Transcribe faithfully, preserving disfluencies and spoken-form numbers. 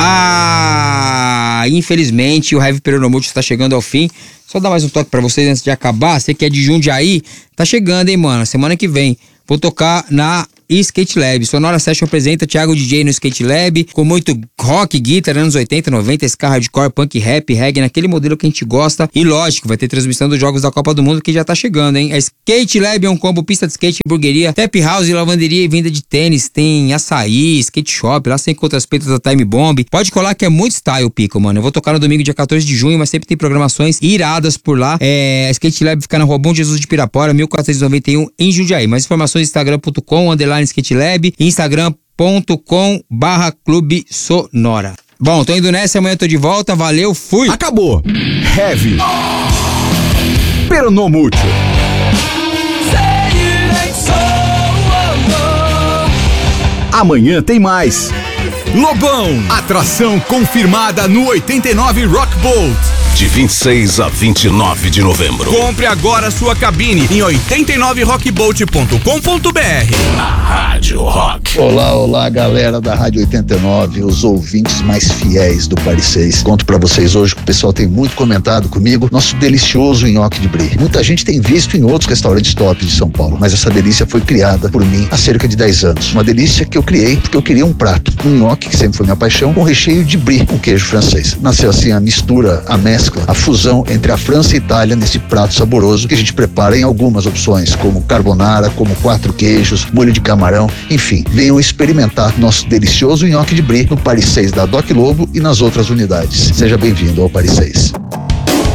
Ah, infelizmente o Heavy Peronomútil está chegando ao fim. Só dar mais um toque pra vocês antes de acabar. Você que é de Jundiaí, tá chegando, hein, mano? Semana que vem vou tocar na Skate Lab. Sonora Session apresenta Thiago D J no Skate Lab, com muito rock, guitar, anos oitenta, noventa, ska, hardcore, punk, rap, reggae, naquele modelo que a gente gosta. E lógico, vai ter transmissão dos jogos da Copa do Mundo que já tá chegando, hein? A Skate Lab é um combo pista de skate, hamburgueria, tap house, lavanderia e venda de tênis. Tem açaí, skate shop, lá você encontra as peitas da Time Bomb. Pode colar que é muito style, Pico, mano. Eu vou tocar no domingo, dia quatorze de junho, mas sempre tem programações iradas por lá. É, a Skate Lab fica na Rua Bom Jesus de Pirapora, mil quatrocentos e noventa e um, em Jundiaí. Mais informações instagram ponto com, underline Skate Lab, instagram ponto com barra Clube Sonora. Bom, tô indo nessa, amanhã tô de volta, valeu, fui! Acabou! Heavy Peronomútil. Amanhã tem mais. Lobão, atração confirmada no oitenta e nove Rock Bolt. De vinte e seis a vinte e nove de novembro. Compre agora sua cabine em oitenta e nove rock bolt ponto com ponto b r. A Rádio Rock. Olá, olá, galera da Rádio oitenta e nove, os ouvintes mais fiéis do Paris seis. Conto pra vocês hoje que o pessoal tem muito comentado comigo, nosso delicioso nhoque de brie. Muita gente tem visto em outros restaurantes top de São Paulo, mas essa delícia foi criada por mim há cerca de dez anos. Uma delícia que eu criei porque eu queria um prato, um nhoque, que sempre foi minha paixão, com recheio de brie, com queijo francês. Nasceu assim a mistura, a mescla, a fusão entre a França e a Itália nesse prato saboroso que a gente prepara em algumas opções, como carbonara, como quatro queijos, molho de camarão, enfim, venham experimentar nosso delicioso nhoque de brie no Paris seis da Doc Lobo e nas outras unidades. Seja bem-vindo ao Paris seis.